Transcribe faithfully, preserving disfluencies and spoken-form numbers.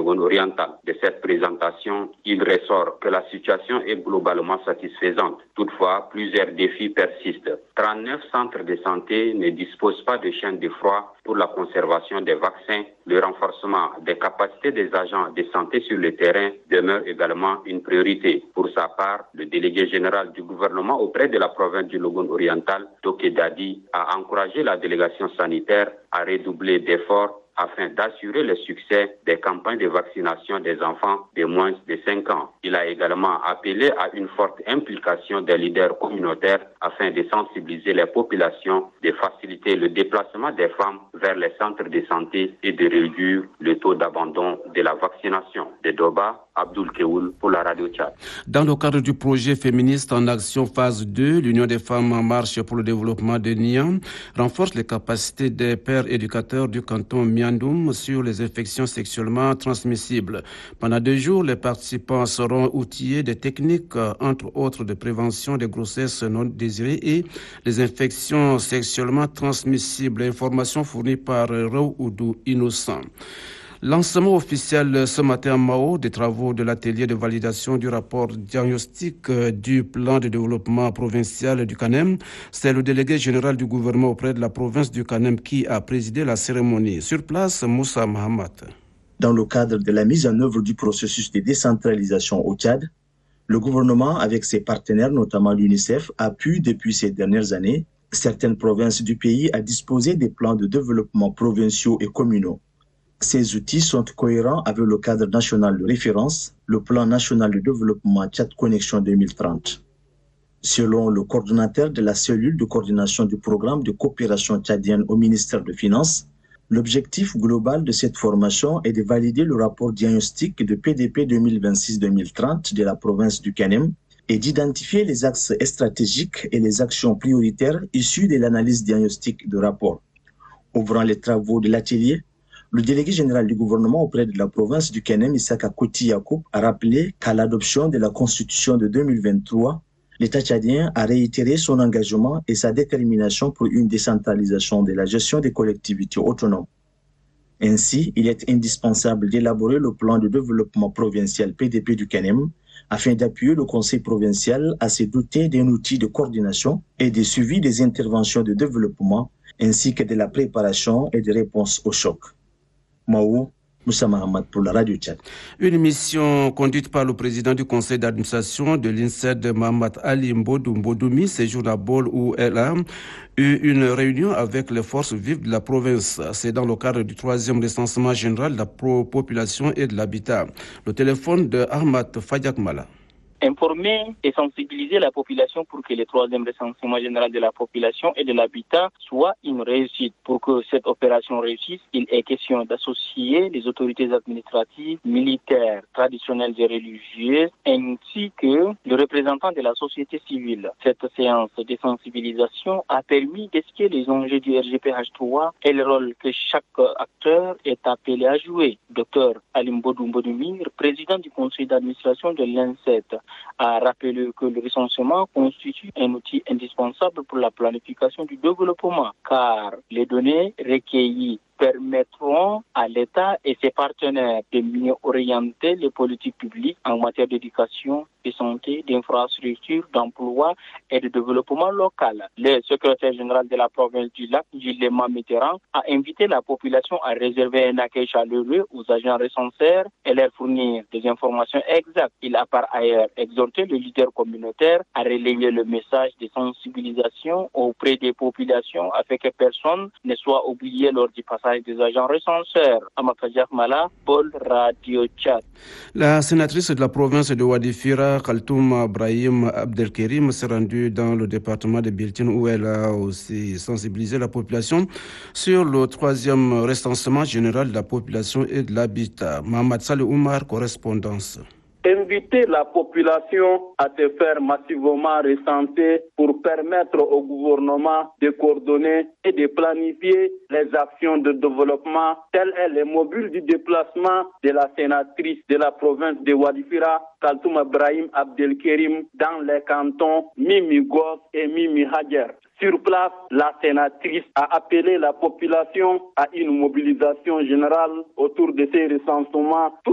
Logone oriental. De cette présentation, il ressort que la situation est globalement satisfaisante. Toutefois, plusieurs défis persistent. trente-neuf centres de santé ne disposent pas de chaînes de froid pour la conservation des vaccins. Le renforcement des capacités des agents de santé sur le terrain demeure également une priorité. Pour sa part, le délégué général du gouvernement auprès de la province du Logone oriental, Toké Dadi, a encouragé la délégation sanitaire à redoubler d'efforts afin d'assurer le succès des campagnes de vaccination des enfants de moins de cinq ans. Il a également appelé à une forte implication des leaders communautaires afin de sensibiliser les populations, de faciliter le déplacement des femmes vers les centres de santé et de réduire le taux d'abandon de la vaccination. De Doba, Abdoul Keoul pour la Radio Tchad. Dans le cadre du projet féministe en action phase deux, l'Union des femmes en marche pour le développement de Niam renforce les capacités des pères éducateurs du canton Miandoum sur les infections sexuellement transmissibles. Pendant deux jours, les participants seront outillés des techniques, entre autres, de prévention des grossesses non désirées et les infections sexuellement transmissibles. Information fournie par Raoudou Innocent. Lancement officiel ce matin à Mao des travaux de l'atelier de validation du rapport diagnostic du plan de développement provincial du Canem. C'est le délégué général du gouvernement auprès de la province du Canem qui a présidé la cérémonie. Sur place, Moussa Mahamat. Dans le cadre de la mise en œuvre du processus de décentralisation au Tchad, le gouvernement, avec ses partenaires, notamment l'UNICEF, a pu, depuis ces dernières années, certaines provinces du pays à disposer des plans de développement provinciaux et communaux. Ces outils sont cohérents avec le cadre national de référence, le plan national de développement Tchad Connexion deux mille trente. Selon le coordonnateur de la cellule de coordination du programme de coopération tchadienne au ministère des Finances, l'objectif global de cette formation est de valider le rapport diagnostic de P D P deux mille vingt-six deux mille trente de la province du Canem et d'identifier les axes stratégiques et les actions prioritaires issues de l'analyse diagnostique du rapport. Ouvrant les travaux de l'atelier, le délégué général du gouvernement auprès de la province du Canem, Issaka Koti Yacoub, a rappelé qu'à l'adoption de la Constitution de deux mille vingt-trois, l'État tchadien a réitéré son engagement et sa détermination pour une décentralisation de la gestion des collectivités autonomes. Ainsi, il est indispensable d'élaborer le plan de développement provincial P D P du Canem afin d'appuyer le conseil provincial à se doter d'un outil de coordination et de suivi des interventions de développement ainsi que de la préparation et de réponse aux chocs. Mao, Moussa Mahamat pour la Radio Tchad. Une mission conduite par le président du conseil d'administration de l'INSED, Mahamat Ali Mbodou Mbodoumi, séjourne à Bol où elle a eu une réunion avec les forces vives de la province. C'est dans le cadre du troisième recensement général de la population et de l'habitat. Le téléphone de Ahmad Fayakmala. Informer et sensibiliser la population pour que le troisième recensement général de la population et de l'habitat soit une réussite. Pour que cette opération réussisse, il est question d'associer les autorités administratives, militaires, traditionnelles et religieuses, ainsi que le représentant de la société civile. Cette séance de sensibilisation a permis d'expliquer les enjeux du R G P H trois et le rôle que chaque acteur est appelé à jouer. Docteur Alimbodou Mbodoumi, président du conseil d'administration de l'INSET, a rappelé que le recensement constitue un outil indispensable pour la planification du développement, car les données recueillies permettront à l'État et ses partenaires de mieux orienter les politiques publiques en matière d'éducation, de santé, d'infrastructure, d'emploi et de développement local. Le secrétaire général de la province du Lac, Gilles Mitterrand, a invité la population à réserver un accueil chaleureux aux agents recenseurs et leur fournir des informations exactes. Il a par ailleurs exhorté les leaders communautaires à relayer le message de sensibilisation auprès des populations afin que personne ne soit oublié lors du passage des agents recenseurs. Amakajak Mala, Paul Radio Tchad. La sénatrice de la province de Wadifira, Khaltoum Brahim Abdelkerim, s'est rendue dans le département de Biltine où elle a aussi sensibilisé la population sur le troisième recensement général de la population et de l'habitat. Mohamed Saleh Oumar, correspondance. Inviter la population à se faire massivement recenser pour permettre au gouvernement de coordonner et de planifier les actions de développement. Tel est le mobile du déplacement de la sénatrice de la province de Wadifira, Khaltoum Brahim Abdelkerim, dans les cantons Mimi Gos et Mimi Hadjer. Sur place, la sénatrice a appelé la population à une mobilisation générale autour de ces recensements.